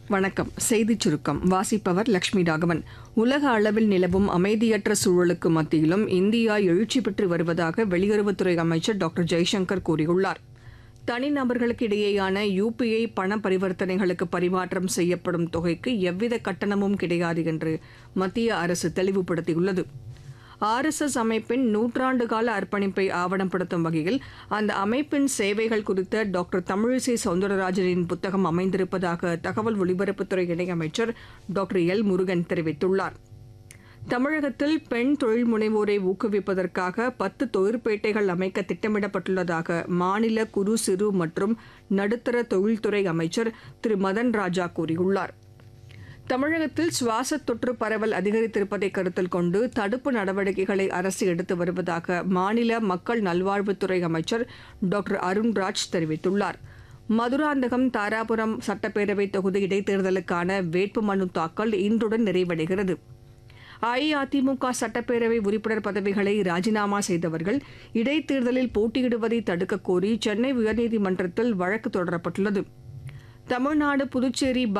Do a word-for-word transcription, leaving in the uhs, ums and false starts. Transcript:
வணக்கம். செய்திச் சுருக்கம் வாசிப்பவர் லட்சுமி ராகவன். உலக அளவில் நிலவும் அமைதியற்ற சூழலுக்கு மத்தியிலும் இந்தியா எழுச்சி பெற்று வருவதாக வெளியுறவுத்துறை அமைச்சர் டாக்டர் ஜெய்சங்கர் கூறியுள்ளார். தனிநபர்களுக்கு இடையேயான யுபிஐ பண பரிவர்த்தனைகளுக்கு பரிமாற்றம் செய்யப்படும் தொகைக்கு எவ்வித கட்டணமும் கிடையாது என்று மத்திய அரசு தெளிவுபடுத்தியுள்ளது. ஆர் எஸ் எஸ் அமைப்பின் நூற்றாண்டு கால அர்ப்பணிப்பை ஆவணப்படுத்தும் வகையில் அந்த அமைப்பின் சேவைகள் குறித்த டாக்டர் தமிழிசை சவுந்தரராஜனின் புத்தகம் அமைந்திருப்பதாக தகவல் ஒலிபரப்புத்துறை இணையமைச்சர் டாக்டர் எல் முருகன் தெரிவித்துள்ளார். தமிழகத்தில் பெண் தொழில் முனைவோரை ஊக்குவிப்பதற்காக பத்து தொழிற்பேட்டைகள் அமைக்க திட்டமிடப்பட்டுள்ளதாக மாநில குறு சிறு மற்றும் நடுத்தர தொழில்துறை அமைச்சர் திரு மதன் ராஜா கூறியுள்ளார். தமிழகத்தில் சுவாச தொற்று பரவல் அதிகரித்திருப்பதை கருத்தில் கொண்டு தடுப்பு நடவடிக்கைகளை அரசு எடுத்து வருவதாக மாநில மக்கள் நல்வாழ்வுத்துறை அமைச்சர் டாக்டர் அருண்ராஜ் தெரிவித்துள்ளார். மதுராந்தகம் தாராபுரம் சட்டப்பேரவை தொகுதி இடைத்தேர்தலுக்கான வேட்புமனு தாக்கல் இன்றுடன் நிறைவடைகிறது. அஇஅதிமுக சட்டப்பேரவை உறுப்பினர் பதவிகளை ராஜினாமா செய்தவர்கள் இடைத்தேர்தலில் போட்டியிடுவதை தடுக்கக் கோரி சென்னை உயர்நீதிமன்றத்தில் வழக்கு தொடரப்பட்டுள்ளது. தமிழ்நாடு புதுச்சேரி